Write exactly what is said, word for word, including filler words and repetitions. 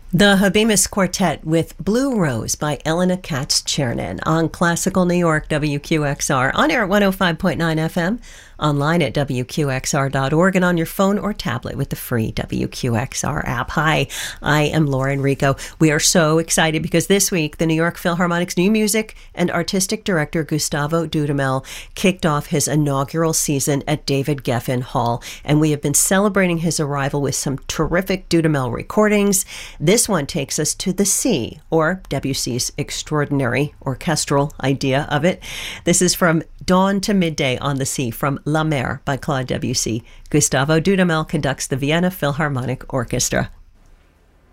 The Habemus Quartet with Blue Rose by Elena Katz-Chernin on Classical New York W Q X R, on air at one oh five point nine F M, online at W Q X R dot org, and on your phone or tablet with the free W Q X R app. Hi, I am Lauren Rico. We are so excited because this week the New York Philharmonic's new music and artistic director Gustavo Dudamel kicked off his inaugural season at David Geffen Hall, and we have been celebrating his arrival with some terrific Dudamel recordings. This one takes us to the sea, or Debussy's extraordinary orchestral idea of it. This is From Dawn to Midday on the Sea, from La Mer by Claude Debussy. Gustavo Dudamel conducts the Vienna Philharmonic Orchestra.